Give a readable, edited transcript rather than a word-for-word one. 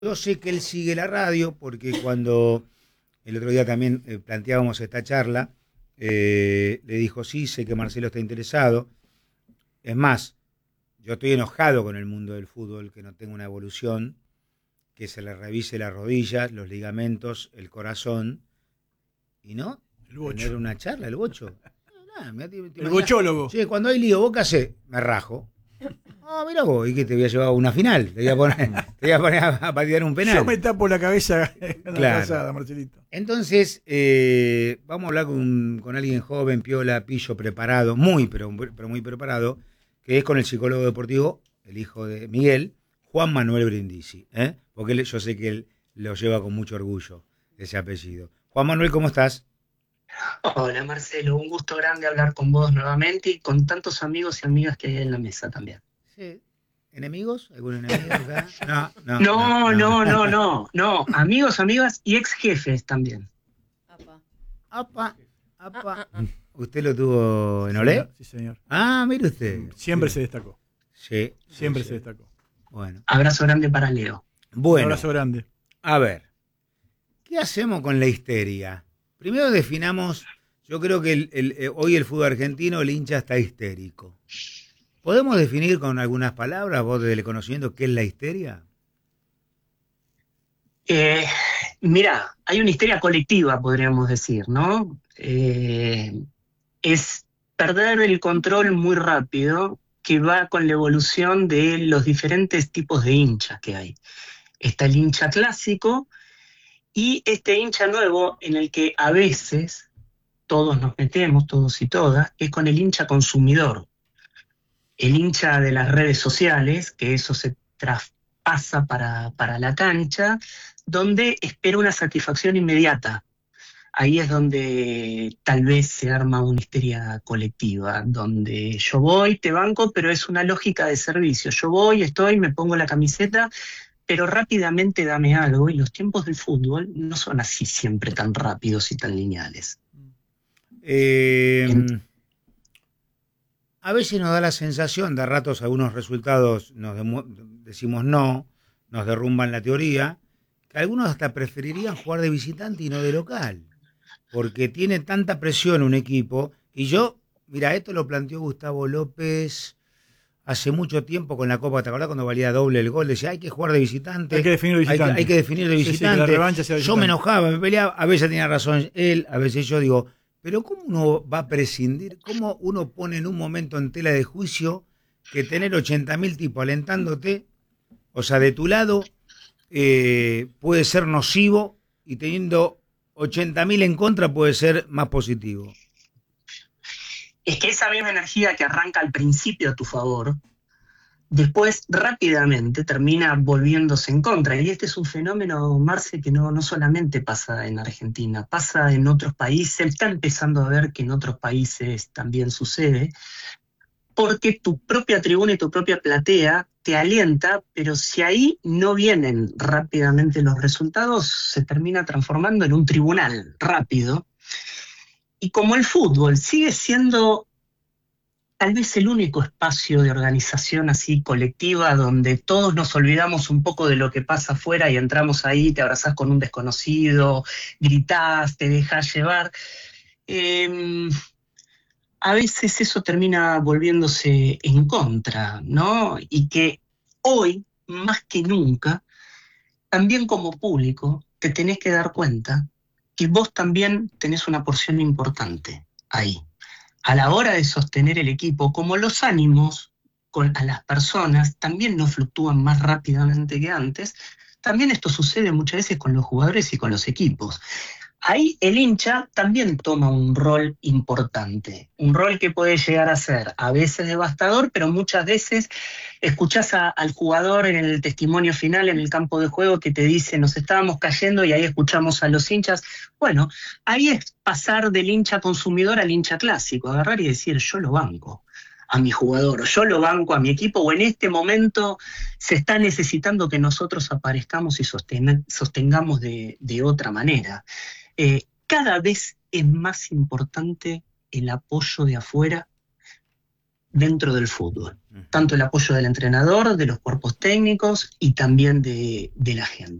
Yo sé que él sigue la radio porque cuando el otro día también planteábamos esta charla, le dijo, sí, sé que Marcelo está interesado. Es más, yo estoy enojado con el mundo del fútbol, que no tenga una evolución, que se le revise las rodillas, los ligamentos, el corazón, y no El tener bocho. una charla, el bocho. Nada, te El imaginas, bochólogo. che, cuando hay lío, vos qué hacés, me rajo. Ah, mira vos, y que te voy a llevar a una final, te voy a poner, te voy a, poner a patear un penal. Yo me tapo la cabeza en la Claro. calzada, Marcelito. Entonces, vamos a hablar con alguien joven, piola, pillo, preparado, pero muy preparado, que es con el psicólogo deportivo, el hijo de Miguel, Juan Manuel Brindisi, ¿eh? Porque yo sé que él lo lleva con mucho orgullo, ese apellido. Juan Manuel, ¿cómo estás? Hola Marcelo, un gusto grande hablar con vos nuevamente y con tantos amigos y amigas que hay en la mesa también. Sí. ¿Enemigos? ¿Algún enemigo acá? No, amigos, amigas y ex jefes también. Apa, apa. ¿Usted lo tuvo en Sí, Olé? señor. Sí, señor. Ah, mire usted. Siempre Sí. se destacó. Sí. Siempre Sí. se destacó. Bueno. Abrazo grande para Leo. Un Bueno, abrazo grande. a ver. ¿Qué hacemos con la histeria? Primero definamos, yo creo que hoy el fútbol argentino, el hincha está histérico. ¿Podemos definir con algunas palabras, vos desde el conocimiento, qué es la histeria? Eh, Mira, hay una histeria colectiva, podríamos decir, ¿no? Es perder el control muy rápido que va con la evolución de los diferentes tipos de hinchas que hay. Está el hincha clásico y este hincha nuevo en el que a veces todos nos metemos, todos y todas, es con el hincha consumidor, el hincha de las redes sociales, que eso se traspasa para la cancha, donde espera una satisfacción inmediata. Ahí es donde tal vez se arma una histeria colectiva, donde yo voy, te banco, pero es una lógica de servicio. Yo voy, estoy, me pongo la camiseta, pero rápidamente dame algo, y los tiempos del fútbol no son así siempre tan rápidos y tan lineales. A veces nos da la sensación, de ratos algunos resultados decimos no, nos derrumban la teoría, que algunos hasta preferirían jugar de visitante y no de local, porque tiene tanta presión un equipo, y mira, esto lo planteó Gustavo López hace mucho tiempo con la Copa, ¿te acordás cuando valía doble el gol? Decía, hay que jugar de visitante. Hay que definir de visitante. Hay que definir de visitante. Sí, sí, que la revancha sea de yo visitante. me enojaba, me peleaba, a veces tenía razón él, a veces yo digo, pero ¿cómo uno va a prescindir? ¿Cómo uno pone en un momento en tela de juicio que tener 80.000 tipos alentándote, o sea, de tu lado, puede ser nocivo y teniendo 80.000 en contra puede ser más positivo? Es que esa misma energía que arranca al principio a tu favor, después rápidamente termina volviéndose en contra. Y este es un fenómeno, Marce, que no solamente pasa en Argentina, pasa en otros países, está empezando a ver que en otros países también sucede, porque tu propia tribuna y tu propia platea te alienta, pero si ahí no vienen rápidamente los resultados, se termina transformando en un tribunal rápido. Y como el fútbol sigue siendo tal vez el único espacio de organización así colectiva donde todos nos olvidamos un poco de lo que pasa afuera y entramos ahí, te abrazás con un desconocido, gritás, te dejás llevar. A veces eso termina volviéndose en contra, ¿no? Y que hoy, más que nunca, también como público, te tenés que dar cuenta que vos también tenés una porción importante ahí. A la hora de sostener el equipo, como los ánimos a las personas también no fluctúan más rápidamente que antes, también esto sucede muchas veces con los jugadores y con los equipos. Ahí el hincha también toma un rol importante, un rol que puede llegar a ser a veces devastador, pero muchas veces escuchás al jugador en el testimonio final en el campo de juego que te dice nos estábamos cayendo y ahí escuchamos a los hinchas. Bueno, ahí es pasar del hincha consumidor al hincha clásico, agarrar y decir yo lo banco a mi jugador, yo lo banco a mi equipo, o en este momento se está necesitando que nosotros aparezcamos y sostengamos de otra manera. Cada vez es más importante el apoyo de afuera dentro del fútbol. Tanto el apoyo del entrenador, de los cuerpos técnicos y también de la gente.